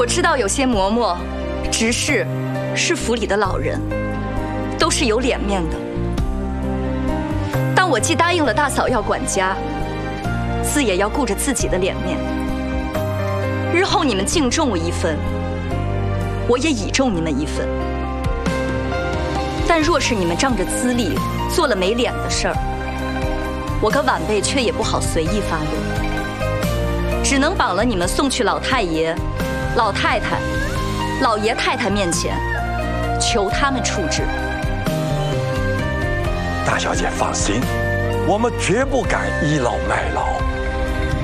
我知道有些嬷嬷、执事、是府里的老人，都是有脸面的。但我既答应了大嫂要管家，自也要顾着自己的脸面。日后你们敬重我一分，我也倚重你们一分。但若是你们仗着资历做了没脸的事儿，我个晚辈却也不好随意发落，只能绑了你们送去老太爷、老太太、老爷太太面前，求他们处置。 大小姐放心，我们绝不敢倚老卖老。